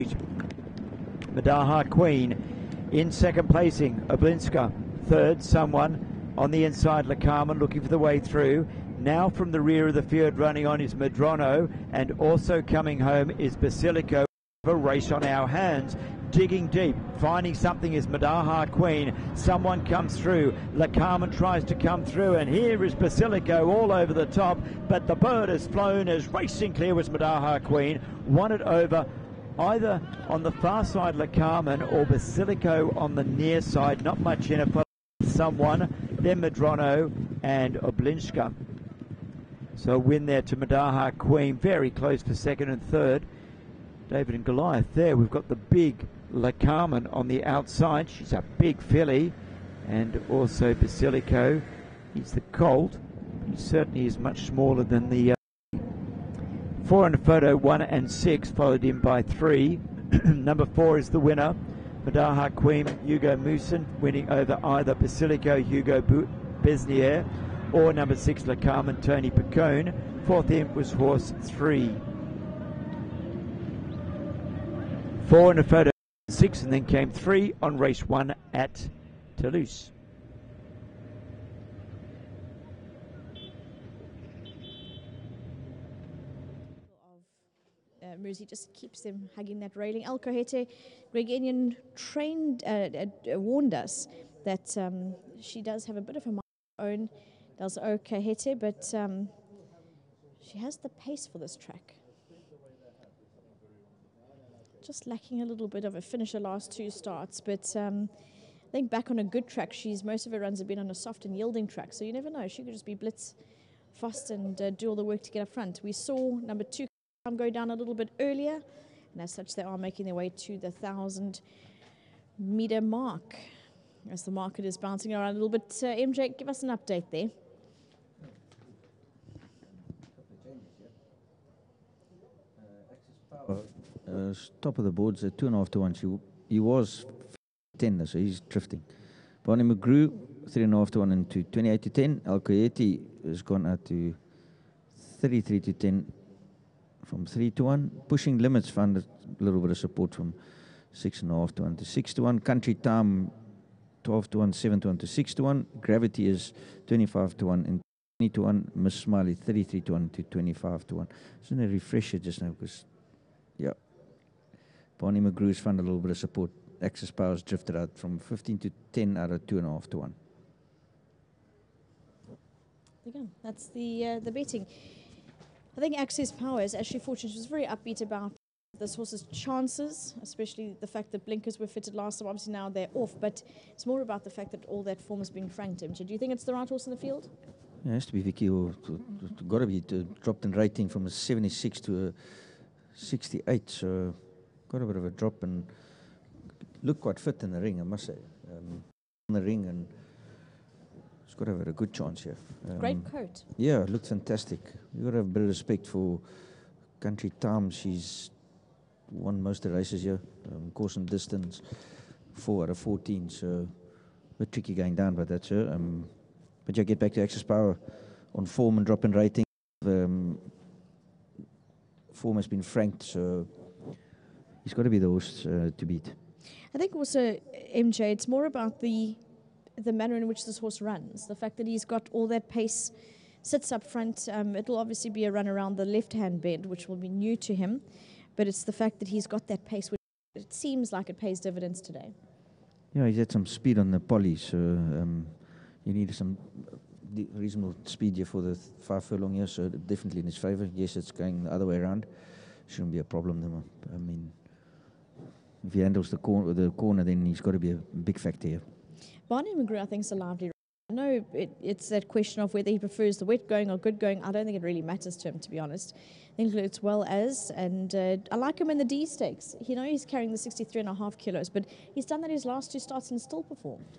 Madaha Queen in second placing. Oblinska third. Someone on the inside. Lacarman looking for the way through. Now from the rear of the field running on is Madrono, and also coming home is Basilico. A race on our hands. Digging deep, finding something is Madaha Queen. Someone comes through. Lacarman tries to come through, and here is Basilico all over the top, but the bird has flown as racing clear was Madaha Queen. Won it over either on the far side Lacarman or Basilico on the near side. Not much in it for someone. Then Madrono and Oblinska. So a win there to Madaha Queen. Very close for second and third. David and Goliath there. We've got the big Lacarman on the outside. She's a big filly. And also Basilico. He's the colt. He certainly is much smaller than the 4 in a photo, 1 and 6, followed in by 3. Number 4 is the winner. Madaha Queen, Hugo Moosen, winning over either Basilico, Hugo Besnier, or number 6, Lacarman, Tony Picone. Fourth in was horse 3. 4 in a photo, 6, and then came 3 on race 1 at Toulouse. Muzi just keeps them hugging that railing. El Kohete, Greg Enion warned us that she does have a bit of her mind of her own, does El Kohete, but she has the pace for this track. Just lacking a little bit of a finish the last 2 starts, but I think back on a good track, most of her runs have been on a soft and yielding track, so you never know. She could just be blitz fast and do all the work to get up front. We saw number 2 go down a little bit earlier, and as such they are making their way to the 1,000-meter mark as the market is bouncing around a little bit. MJ, give us an update there. Top of the boards at 2.5 to 1. He was 10, so he's drifting. Barney McGrew 3.5 to 1 into 28 to 10. El Coyote has gone out to 33 to 10 from 3 to 1. Pushing Limits found a little bit of support from 6.5 to 1 to 6 to 1. Country Time 12 to 1, 7 to 1 to 6 to 1. Gravity is 25 to 1 and 20 to 1. Miss Smiley 33 to 1 to 25 to 1. Isn't a refresher just now because, yeah. Barney McGrew's found a little bit of support. Access Power's drifted out from 15 to 10 out of 2.5 to 1. Again, that's the betting. I think Access Power is actually fortunate. She was very upbeat about this horse's chances, especially the fact that blinkers were fitted last time. Obviously now they're off, but it's more about the fact that all that form has been franked. Do you think it's the right horse in the field? Yeah, it has to be Vicky, or got to be dropped in rating from a 76 to a 68, so got a bit of a drop and looked quite fit in the ring, I must say. In the ring, and it's got to have a good chance here. Great coat. Yeah, it looked fantastic. You've got to have a bit of respect for Country Time. She's won most of the races here. Course and distance, 4 out of 14, so a bit tricky going down, but that's her. But you get back to Access Power on form and drop in rating. Form has been franked, so he's got to be the horse to beat. I think also, MJ, it's more about the manner in which this horse runs. The fact that he's got all that pace, sits up front. It'll obviously be a run around the left-hand bend, which will be new to him. But it's the fact that he's got that pace, which it seems like it pays dividends today. Yeah, he's had some speed on the poly, so you need some reasonable speed here for the 5 furlong here, so definitely in his favour. Yes, it's going the other way around. Shouldn't be a problem then. I mean, if he handles the corner, then he's got to be a big factor here. Barney McGrew, I think, is a lively. I know it's that question of whether he prefers the wet going or good going. I don't think it really matters to him, to be honest. I think it's well as, and I like him in the D stakes. You know, he's carrying the 63.5 kilos, but he's done that his last 2 starts and still performed.